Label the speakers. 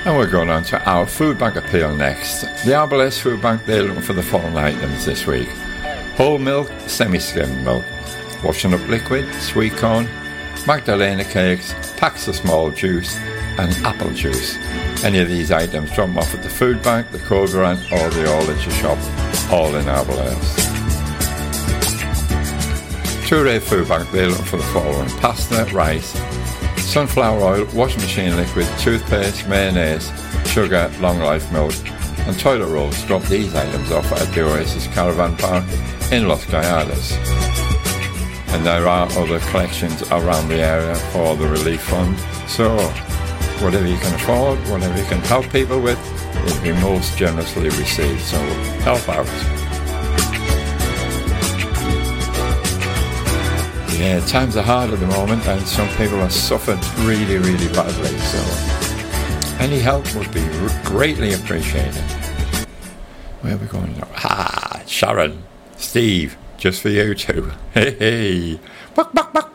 Speaker 1: And we're going on to our food bank appeal next. The Arbalest Food Bank, they're looking for the following items this week: whole milk, semi-skimmed milk, washing up liquid, sweet corn, Magdalena cakes, packs of small juice, and apple juice. Any of these items drop them off at the food bank, the Colburn, or the All Nature shop, all in Arbalest. Toure Food Bank, they're looking for the following: pasta, rice, sunflower oil, washing machine liquid, toothpaste, mayonnaise, sugar, long life milk, and toilet rolls. Drop these items off at the Oasis Caravan Park in Los Gallardos. And there are other collections around the area for the Relief Fund, so whatever you can afford, whatever you can help people with, will be most generously received, so help out. Yeah, times are hard at the moment and some people are suffering really, really badly, so any help would be greatly appreciated. Where are we going now? Sharon, Steve, just for you two. Hey, hey.